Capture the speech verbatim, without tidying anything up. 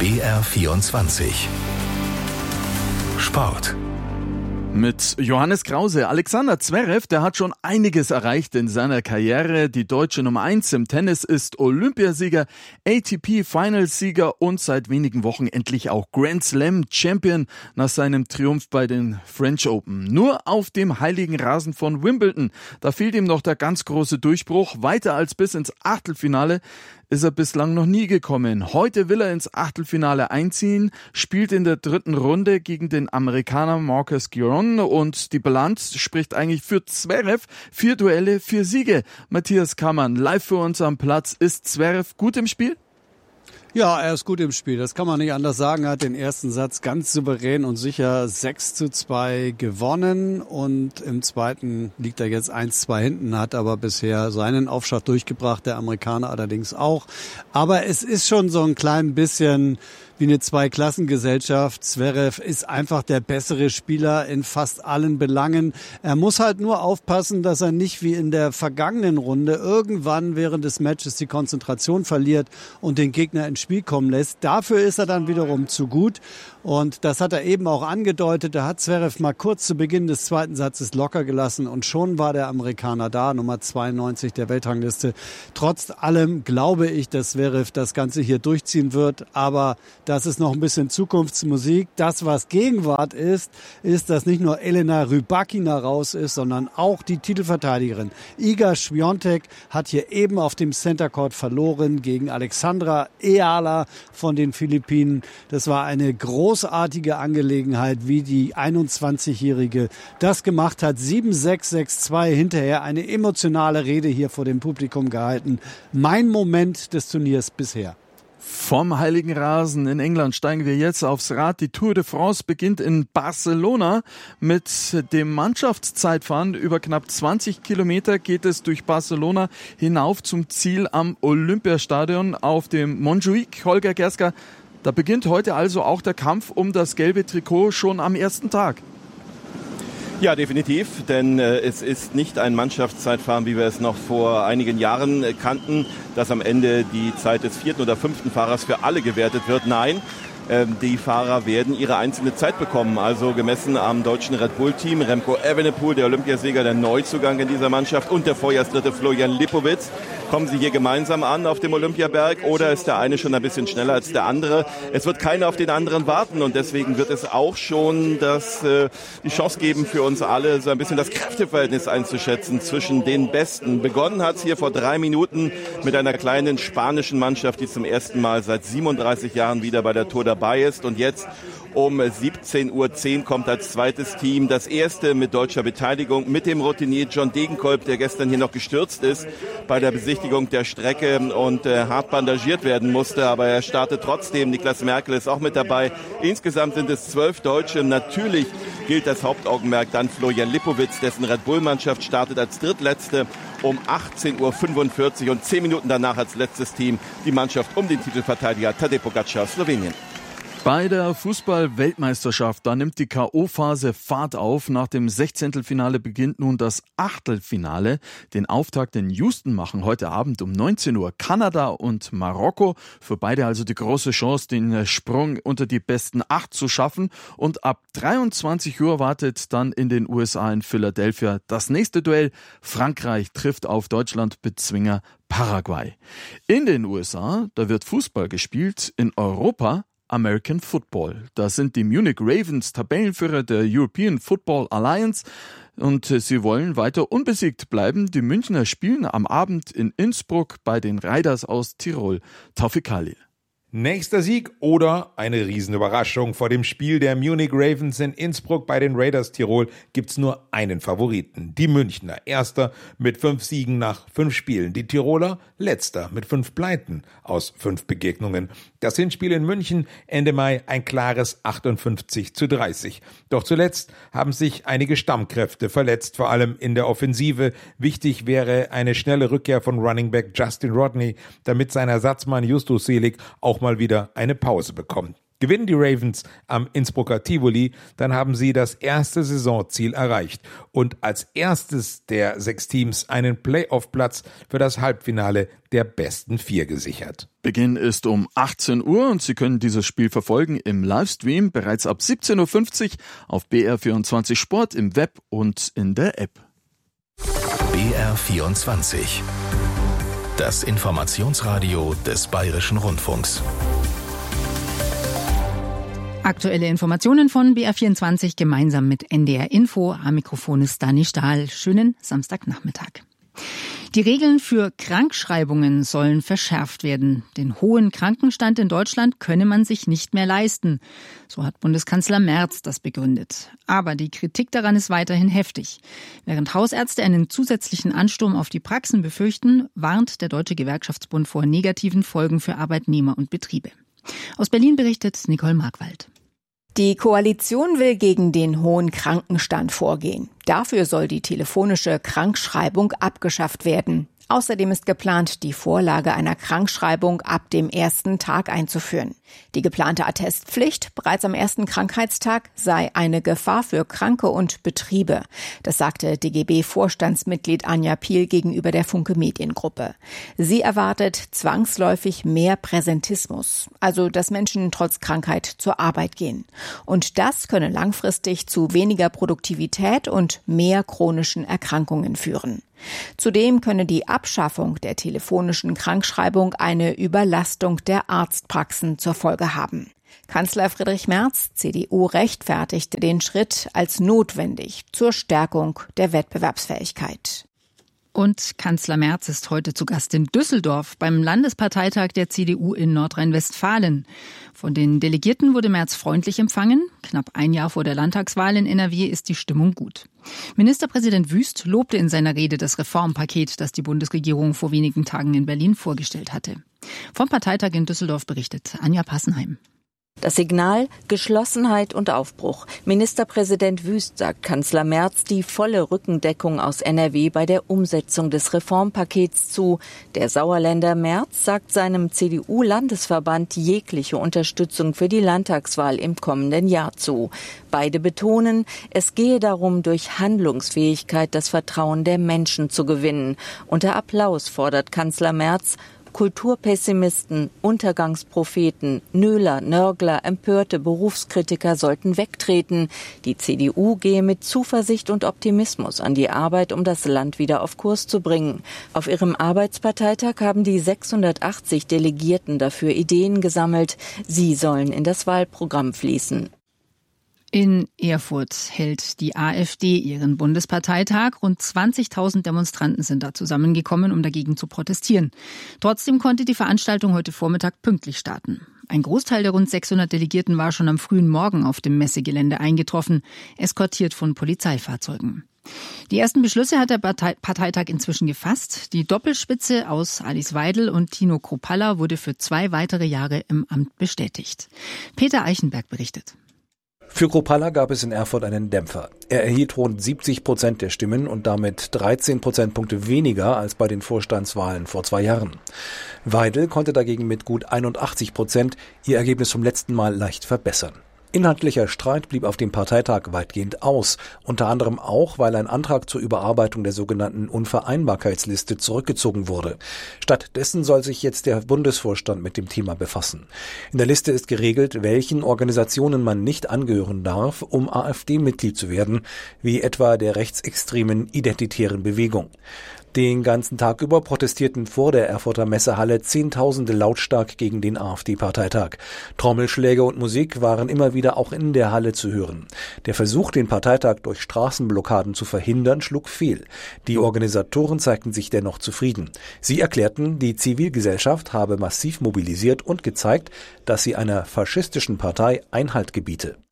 B R vierundzwanzig Sport. Mit Johannes Krause. Alexander Zverev, der hat schon einiges erreicht in seiner Karriere. Die deutsche Nummer eins im Tennis ist Olympiasieger, A T P-Finalsieger und seit wenigen Wochen endlich auch Grand Slam Champion nach seinem Triumph bei den French Open. Nur auf dem heiligen Rasen von Wimbledon, da fehlt ihm noch der ganz große Durchbruch. Weiter als bis ins Achtelfinale ist er bislang noch nie gekommen. Heute will er ins Achtelfinale einziehen, spielt in der dritten Runde gegen den Amerikaner Marcus Giron und die Bilanz spricht eigentlich für Zverev. Vier Duelle, vier Siege. Matthias Kammann, live für uns am Platz. Ist Zverev gut im Spiel? Ja, er ist gut im Spiel. Das kann man nicht anders sagen. Er hat den ersten Satz ganz souverän und sicher sechs zu zwei gewonnen. Und im zweiten liegt er jetzt eins zwei hinten, hat aber bisher seinen Aufschlag durchgebracht, der Amerikaner allerdings auch. Aber es ist schon so ein klein bisschen wie eine Zweiklassengesellschaft. Zverev ist einfach der bessere Spieler in fast allen Belangen. Er muss halt nur aufpassen, dass er nicht wie in der vergangenen Runde irgendwann während des Matches die Konzentration verliert und den Gegner ins Spiel kommen lässt. Dafür ist er dann wiederum zu gut. Und das hat er eben auch angedeutet. Da hat Zverev mal kurz zu Beginn des zweiten Satzes locker gelassen und schon war der Amerikaner da, Nummer zweiundneunzig der Weltrangliste. Trotz allem glaube ich, dass Zverev das Ganze hier durchziehen wird, aber das ist noch ein bisschen Zukunftsmusik. Das, was Gegenwart ist, ist, dass nicht nur Elena Rybakina raus ist, sondern auch die Titelverteidigerin Iga Świątek hat hier eben auf dem Center Court verloren gegen Alexandra Eala von den Philippinen. Das war eine großartige Angelegenheit, wie die einundzwanzigjährige das gemacht hat. sieben sechs, sechs zwei hinterher eine emotionale Rede hier vor dem Publikum gehalten. Mein Moment des Turniers bisher. Vom heiligen Rasen in England steigen wir jetzt aufs Rad. Die Tour de France beginnt in Barcelona mit dem Mannschaftszeitfahren. Über knapp zwanzig Kilometer geht es durch Barcelona hinauf zum Ziel am Olympiastadion auf dem Montjuïc. Holger Gerska, da beginnt heute also auch der Kampf um das gelbe Trikot schon am ersten Tag. Ja, definitiv, denn äh, es ist nicht ein Mannschaftszeitfahren, wie wir es noch vor einigen Jahren äh, kannten, dass am Ende die Zeit des vierten oder fünften Fahrers für alle gewertet wird. Nein, äh, die Fahrer werden ihre einzelne Zeit bekommen. Also gemessen am deutschen Red Bull-Team, Remco Evenepoel, der Olympiasieger, der Neuzugang in dieser Mannschaft und der Vorjahresdritte Florian Lipowitz. Kommen sie hier gemeinsam an auf dem Olympiaberg oder ist der eine schon ein bisschen schneller als der andere? Es wird keiner auf den anderen warten und deswegen wird es auch schon das, äh, die Chance geben für uns alle, so ein bisschen das Kräfteverhältnis einzuschätzen zwischen den Besten. Begonnen hat es hier vor drei Minuten mit einer kleinen spanischen Mannschaft, die zum ersten Mal seit siebenunddreißig Jahren wieder bei der Tour dabei ist und jetzt um siebzehn Uhr zehn kommt als zweites Team das erste mit deutscher Beteiligung mit dem Routinier John Degenkolb, der gestern hier noch gestürzt ist bei der Besichtigung der Strecke und äh, hart bandagiert werden musste, aber er startet trotzdem. Niklas Merkel ist auch mit dabei. Insgesamt sind es zwölf Deutsche. Natürlich gilt das Hauptaugenmerk dann Florian Lipowitz, dessen Red Bull-Mannschaft startet als drittletzte um achtzehn Uhr fünfundvierzig und zehn Minuten danach als letztes Team die Mannschaft um den Titelverteidiger Tadej Pogačar aus Slowenien. Bei der Fußball-Weltmeisterschaft, da nimmt die K O-Phase Fahrt auf. Nach dem Sechzehntelfinale beginnt nun das Achtelfinale. Den Auftakt in Houston machen heute Abend um neunzehn Uhr Kanada und Marokko. Für beide also die große Chance, den Sprung unter die besten acht zu schaffen. Und ab dreiundzwanzig Uhr wartet dann in den U S A in Philadelphia das nächste Duell. Frankreich trifft auf Deutschland-Bezwinger Paraguay. In den U S A, da wird Fußball gespielt. In Europa American Football. Da sind die Munich Ravens Tabellenführer der European Football Alliance und sie wollen weiter unbesiegt bleiben. Die Münchner spielen am Abend in Innsbruck bei den Raiders aus Tirol. Taufik Khalil. Nächster Sieg oder eine Riesenüberraschung. Vor dem Spiel der Munich Ravens in Innsbruck bei den Raiders Tirol gibt's nur einen Favoriten. Die Münchner, Erster mit fünf Siegen nach fünf Spielen. Die Tiroler, Letzter mit fünf Pleiten aus fünf Begegnungen. Das Hinspiel in München Ende Mai ein klares achtundfünfzig zu dreißig. Doch zuletzt haben sich einige Stammkräfte verletzt, vor allem in der Offensive. Wichtig wäre eine schnelle Rückkehr von Running Back Justin Rodney, damit sein Ersatzmann Justus Selig auch mal wieder eine Pause bekommt. Gewinnen die Ravens am Innsbrucker Tivoli, dann haben sie das erste Saisonziel erreicht und als erstes der sechs Teams einen Playoff-Platz für das Halbfinale der besten vier gesichert. Beginn ist um achtzehn Uhr und Sie können dieses Spiel verfolgen im Livestream bereits ab siebzehn Uhr fünfzig auf B R vierundzwanzig Sport im Web und in der App. B R vierundzwanzig. Das Informationsradio des Bayerischen Rundfunks. Aktuelle Informationen von B R vierundzwanzig gemeinsam mit N D R Info. Am Mikrofon ist Dani Stahl. Schönen Samstagnachmittag. Die Regeln für Krankschreibungen sollen verschärft werden. Den hohen Krankenstand in Deutschland könne man sich nicht mehr leisten. So hat Bundeskanzler Merz das begründet. Aber die Kritik daran ist weiterhin heftig. Während Hausärzte einen zusätzlichen Ansturm auf die Praxen befürchten, warnt der Deutsche Gewerkschaftsbund vor negativen Folgen für Arbeitnehmer und Betriebe. Aus Berlin berichtet Nicole Markwald. Die Koalition will gegen den hohen Krankenstand vorgehen. Dafür soll die telefonische Krankschreibung abgeschafft werden. Außerdem ist geplant, die Vorlage einer Krankschreibung ab dem ersten Tag einzuführen. Die geplante Attestpflicht bereits am ersten Krankheitstag sei eine Gefahr für Kranke und Betriebe. Das sagte D G B-Vorstandsmitglied Anja Piel gegenüber der Funke Mediengruppe. Sie erwartet zwangsläufig mehr Präsentismus, also dass Menschen trotz Krankheit zur Arbeit gehen. Und das könne langfristig zu weniger Produktivität und mehr chronischen Erkrankungen führen. Zudem könne die Abschaffung der telefonischen Krankschreibung eine Überlastung der Arztpraxen zur Folge haben. Kanzler Friedrich Merz, C D U, rechtfertigte den Schritt als notwendig zur Stärkung der Wettbewerbsfähigkeit. Und Kanzler Merz ist heute zu Gast in Düsseldorf beim Landesparteitag der C D U in Nordrhein-Westfalen. Von den Delegierten wurde Merz freundlich empfangen. Knapp ein Jahr vor der Landtagswahl in N R W ist die Stimmung gut. Ministerpräsident Wüst lobte in seiner Rede das Reformpaket, das die Bundesregierung vor wenigen Tagen in Berlin vorgestellt hatte. Vom Parteitag in Düsseldorf berichtet Anja Passenheim. Das Signal: Geschlossenheit und Aufbruch. Ministerpräsident Wüst sagt Kanzler Merz die volle Rückendeckung aus N R W bei der Umsetzung des Reformpakets zu. Der Sauerländer Merz sagt seinem C D U-Landesverband jegliche Unterstützung für die Landtagswahl im kommenden Jahr zu. Beide betonen, es gehe darum, durch Handlungsfähigkeit das Vertrauen der Menschen zu gewinnen. Unter Applaus fordert Kanzler Merz: Kulturpessimisten, Untergangspropheten, Nöler, Nörgler, empörte Berufskritiker sollten wegtreten. Die C D U gehe mit Zuversicht und Optimismus an die Arbeit, um das Land wieder auf Kurs zu bringen. Auf ihrem Arbeitsparteitag haben die sechshundertachtzig Delegierten dafür Ideen gesammelt. Sie sollen in das Wahlprogramm fließen. In Erfurt hält die AfD ihren Bundesparteitag. Rund zwanzigtausend Demonstranten sind da zusammengekommen, um dagegen zu protestieren. Trotzdem konnte die Veranstaltung heute Vormittag pünktlich starten. Ein Großteil der rund sechshundert Delegierten war schon am frühen Morgen auf dem Messegelände eingetroffen, eskortiert von Polizeifahrzeugen. Die ersten Beschlüsse hat der Parteitag inzwischen gefasst. Die Doppelspitze aus Alice Weidel und Tino Kruppalla wurde für zwei weitere Jahre im Amt bestätigt. Peter Eichenberg berichtet. Für Kruppalla gab es in Erfurt einen Dämpfer. Er erhielt rund siebzig Prozent der Stimmen und damit dreizehn Prozentpunkte weniger als bei den Vorstandswahlen vor zwei Jahren. Weidel konnte dagegen mit gut einundachtzig Prozent ihr Ergebnis vom letzten Mal leicht verbessern. Inhaltlicher Streit blieb auf dem Parteitag weitgehend aus, unter anderem auch, weil ein Antrag zur Überarbeitung der sogenannten Unvereinbarkeitsliste zurückgezogen wurde. Stattdessen soll sich jetzt der Bundesvorstand mit dem Thema befassen. In der Liste ist geregelt, welchen Organisationen man nicht angehören darf, um AfD-Mitglied zu werden, wie etwa der rechtsextremen Identitären Bewegung. Den ganzen Tag über protestierten vor der Erfurter Messehalle Zehntausende lautstark gegen den AfD-Parteitag. Trommelschläge und Musik waren immer wieder auch in der Halle zu hören. Der Versuch, den Parteitag durch Straßenblockaden zu verhindern, schlug fehl. Die Organisatoren zeigten sich dennoch zufrieden. Sie erklärten, die Zivilgesellschaft habe massiv mobilisiert und gezeigt, dass sie einer faschistischen Partei Einhalt gebiete.